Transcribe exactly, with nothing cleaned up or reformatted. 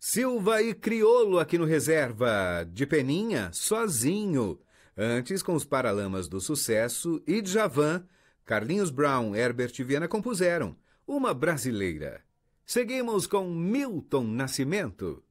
Silva e Criolo aqui no Reserva, de Peninha, sozinho. Antes, com os Paralamas do Sucesso e Djavan, Carlinhos Brown, Herbert Viana compuseram Uma Brasileira. Seguimos com Milton Nascimento.